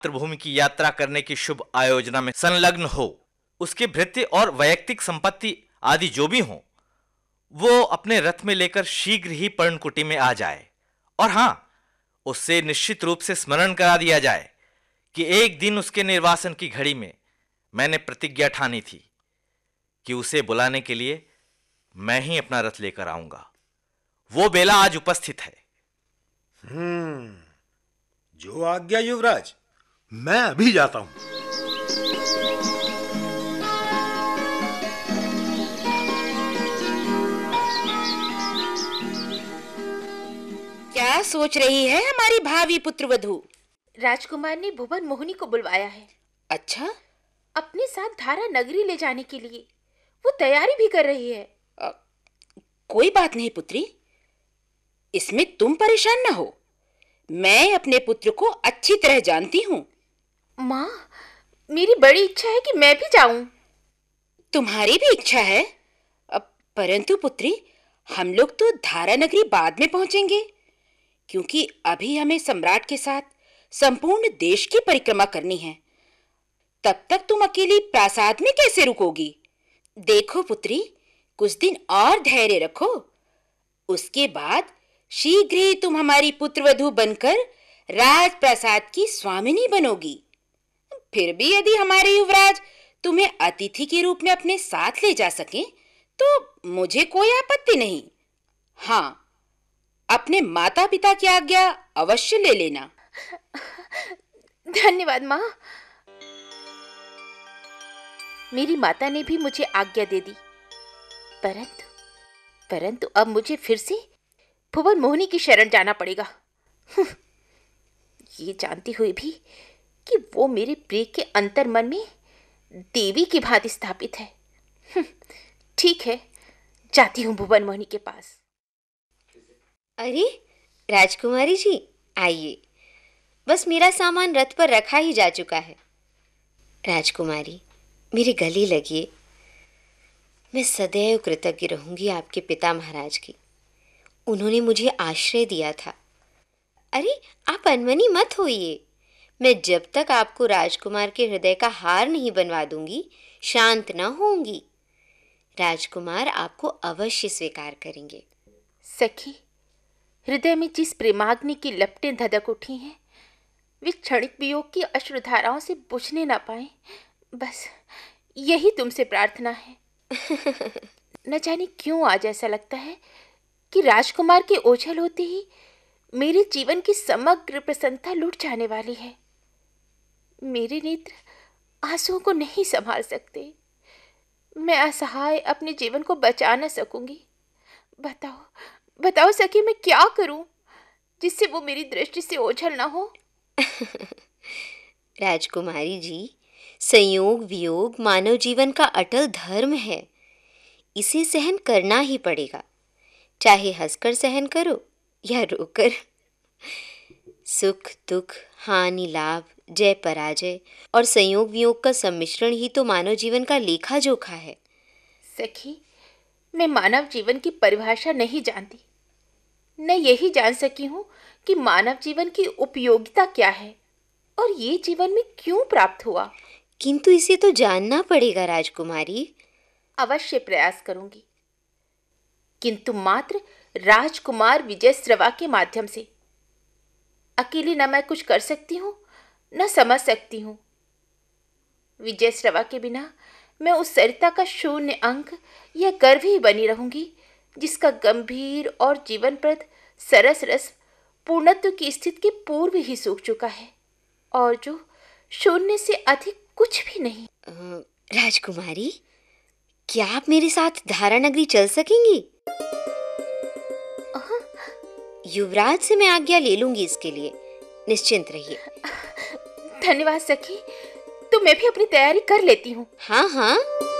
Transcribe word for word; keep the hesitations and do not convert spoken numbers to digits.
मातृभूमि की यात्रा करने की शुभ आयोजना में संलग्न हो, उसके भृत्य और वैयक्तिक संपत्ति आदि जो भी हो, वो अपने रथ में लेकर शीघ्र ही पर्णकुटी में आ जाए। और हां, उससे निश्चित रूप से स्मरण करा दिया जाए कि एक दिन उसके निर्वासन की घड़ी में मैंने प्रतिज्ञा ठानी थी कि उसे बुलाने के लिए मैं ही अपना रथ लेकर आऊंगा। वो बेला आज उपस्थित है। हम्म जो आज्ञा युवराज, मैं अभी जाता हूं। क्या सोच रही है हमारी भावी पुत्रवधू? राजकुमार ने भुवन मोहिनी को बुलवाया है। अच्छा, अपने साथ धारा नगरी ले जाने के लिए वो तैयारी भी कर रही है। आ, कोई बात नहीं पुत्री, इसमें तुम परेशान न हो। मैं अपने पुत्र को अच्छी तरह जानती हूँ। माँ, मेरी बड़ी इच्छा है कि मैं भी जाऊं। तुम्हारी भी इच्छा है? परंतु पुत्री, हम लोग तो धारा नगरी बाद में पहुंचेंगे, क्योंकि अभी हमें सम्राट के साथ संपूर्ण देश की परिक्रमा करनी है। तब तक तुम अकेली प्रासाद में कैसे रुकोगी? देखो पुत्री, कुछ दिन और धैर्य रखो। उसके बाद शीघ्र ही तुम हमारी पुत्रवधू बनकर राजप्रासाद की स्वामिनी बनोगी। फिर भी यदि हमारे युवराज तुम्हें अतिथि के रूप में अपने साथ ले जा सकें तो मुझे कोई आपत्ति नहीं। हाँ, अपने माता पिता की आज्ञा अवश्य ले लेना। धन्यवाद माँ। मेरी माता ने भी मुझे आज्ञा दे दी, परंतु परंतु अब मुझे फिर से भुवन मोहिनी की शरण जाना पड़ेगा। ये जानती हुई भी कि वो मेरे प्रिय के अंतर मन में देवी की भांति स्थापित है। ठीक है, जाती हूँ भुवन मोहिनी के पास। अरे राजकुमारी जी, आइए। बस मेरा सामान रथ पर रखा ही जा चुका है। राजकुमारी, मेरे गले लगिए। मैं सदैव कृतज्ञ रहूंगी आपके पिता महाराज की। उन्होंने मुझे आश्रय दिया था। अरे आप अनमनी मत होइए। मैं जब तक आपको राजकुमार के हृदय का हार नहीं बनवा दूंगी, शांत न होंगी। राजकुमार आपको अवश्य स्वीकार करेंगे। सखी, हृदय में जिस प्रेमाग्नि की लपटें धधक उठी हैं, वे क्षणिक वियोग की अश्रुधाराओं से बुझने ना पाए। बस यही तुमसे प्रार्थना है। न जाने क्यों आज ऐसा लगता है कि राजकुमार के ओझल होते ही मेरे जीवन की समग्र प्रसन्नता लुट जाने वाली है। मेरे नेत्र आंसुओं को नहीं संभाल सकते। मैं असहाय अपने जीवन को बचा न सकूंगी। बताओ बताओ सखी, मैं क्या करूं जिससे वो मेरी दृष्टि से ओझल ना हो? राजकुमारी जी, संयोग वियोग मानव जीवन का अटल धर्म है। इसे सहन करना ही पड़ेगा, चाहे हंसकर सहन करो या रोकर। सुख दुख, हानि लाभ, जय पराजय और संयोग वियोग का सम्मिश्रण ही तो मानव जीवन का लेखा जोखा है। सखी, मैं मानव जीवन की परिभाषा नहीं जानती। न यही जान सकी हूँ कि मानव जीवन की उपयोगिता क्या है और ये जीवन में क्यों प्राप्त हुआ। किंतु इसे तो जानना पड़ेगा राजकुमारी। अवश्य प्रयास करूंगी, किंतु मात्र राजकुमार विजयश्रवा के माध्यम से। अकेली न मैं कुछ कर सकती हूँ, न समझ सकती हूँ। विजयश्रवा के बिना मैं उस सरिता का शून्य अंक या गर्भ ही बनी रहूंगी, जिसका गंभीर और जीवनप्रद सरस रस पूर्णत्व की स्थिति के पूर्व ही सूख चुका है, और जो शून्य से अधिक कुछ भी नहीं। राजकुमारी, क्या आप मेरे साथ धारा नगरी चल सकेंगी? युवराज से मैं आज्ञा ले लूंगी इसके लिए, निश्चिंत रहिए। धन्यवाद सखी, तो मैं भी अपनी तैयारी कर लेती हूँ। हाँ हाँ।